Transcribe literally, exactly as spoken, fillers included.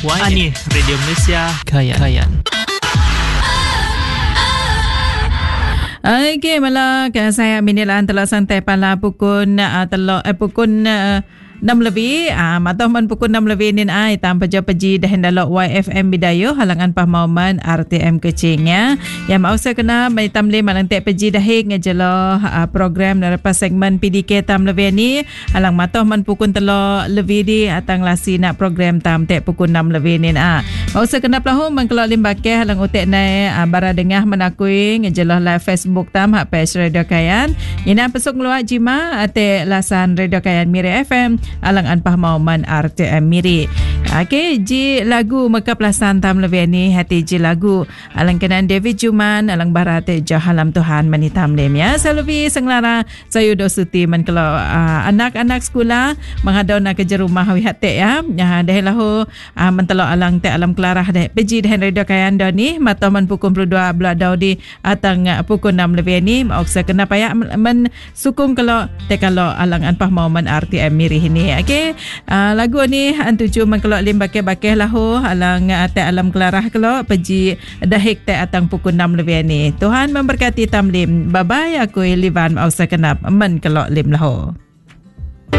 Ani Radio Malaysia Kayan Kayan. Okey, malah saya minilan telah santai pala pukul uh, telok eh, pukul uh, enam lebih ah matah man pukul enam lebih nin ai tanpa peji dah hendalok Y F M Bidayo halangan pahmauman R T M Kecingnya yang mau saya kena mai tamle malang tek peji dah ngejelo uh, program daripada segmen P D K tam lebih ni halang matah man pukul telok lebih di atang lasi nak program tam tek pukul enam lebih nin ah mau saya kena pelahu man kelok limbake halang utek nai uh, bara dengah menakui ngejelo live Facebook tam hak page Radio Kayan ina pesuk ngeluak jima ate lasan Radio Kayan Miri F M alang an pahmauman R T M Miri. Okey, ji lagu maka pelasan tam lebih ni hati ji lagu alang kenan David Juman alang barate jahalam Tuhan manitam lem ya. Selawi senglara saya dosuti man kalau uh, anak-anak sekolah menghadau nak kerja rumah wi hati ya. Ya dah lahu uh, mentelo alang te alam kelarah deh. Peji dah Radio Kayan dah ni mata man pukul dua puluh dua beladau di atang uh, pukul enam lebih ni oksa kena payah men sukung kalau te kalau alang an pahmauman R T M Miri ni. Okey, uh, lagu ni antuju mengkelok lim bakeh-bakeh lahu alang ate alam kelarah kelok peji dahik te atang pukul enam lebih ni. Tuhan memberkati tamlim. Bye bye, aku Livan Ausa Kenap men kelok lim lahu.